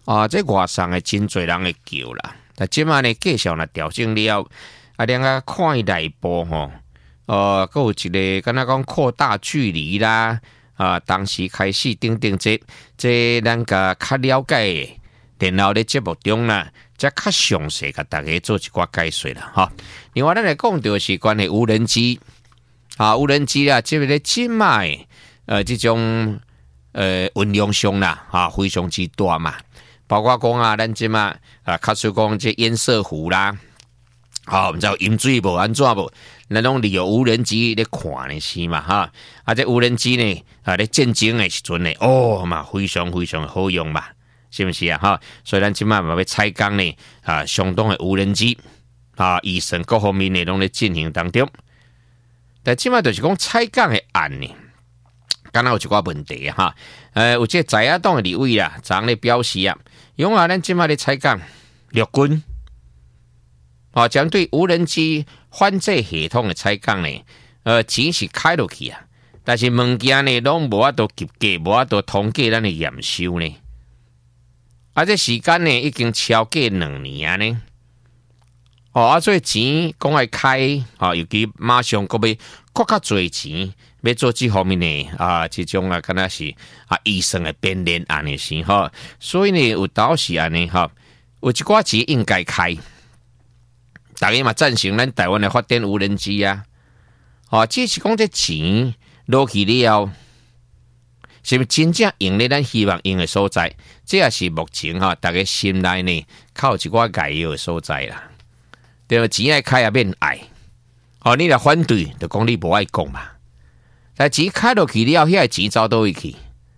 这外省的真侪人会叫啦，但即马呢继续呢调整了，两个看伊内部吼，还有一个敢若讲扩大距离啦，当时开始等这咱个较了解的，然后咧节目中啦，则较详细甲大家做一寡解说啦，哈。另外咱来讲到是关于无人机，无人机啦，即个咧即卖这种运用上啦，非常之大嘛。包括讲咱即马较说讲这烟射湖啦，毋知有饮水无安怎无？咱拢利用无人机咧看咧是嘛哈？这无人机呢咧战争的时阵呢，嘛非常非常好用嘛，是不是啊哈？所以咱即马嘛要采购呢相当的无人机医生各方面呢拢咧进行当中。但即马就是讲采购的案呢，敢若有一寡问题哈。有这在野党的立委啦，昨咧表示用咱即马咧采购陆军，针对无人机反制系统的采购呢，钱是开落去但是物件呢拢无法度及格，无法度通过咱的验收呢。这时间呢已经超过2年呢。所以钱讲来开，尤其马上搁要搁较侪钱，要做这方面呢这种敢若是医生的变脸案的是所以呢有倒是安尼有一寡钱应该开，大家嘛赞成咱台湾的发展无人机只是讲这钱落去了，是不是真正用咧咱希望用的所在？这也是目前大家心内呢靠一寡解药的所在啦。对，钱爱开也免爱，你来反对就讲你无爱讲嘛。但钱开落去了，遐钱走倒位去，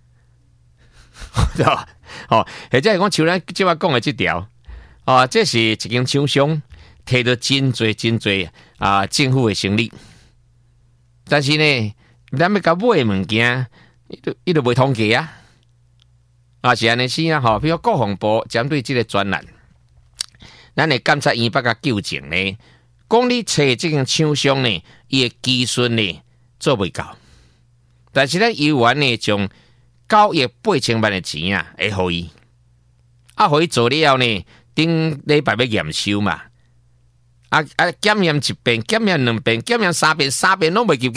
对吧？或者是讲像咱即摆讲的这条，这是一间厂商摕到真侪政府的生意，但是呢，咱要甲买的物件，伊就袂通过是安尼是比如国防部针对这个专栏。咱的监察院把它纠正呢，讲你找这间厂商呢，伊的技术呢做袂到，但是咱议员呢，将9亿8千万的钱会互伊，互伊做了呢，顶礼拜要验收嘛，检验一遍，检验2遍，检验3遍，3遍拢袂及格，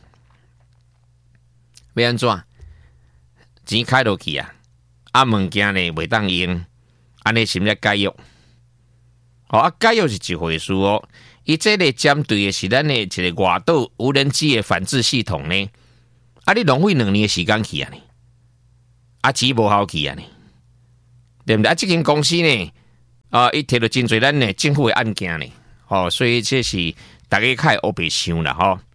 要安怎？钱开落去物件呢袂当用，安尼是毋是解约？解约是一回事伊这个针对的是咱的一个外岛无人机的反制系统呢。你浪费2年的时间去呢？钱无效去呢？对不对？这间公司呢，伊摕到真侪咱的政府的案件呢。所以这是大家较黑白想啦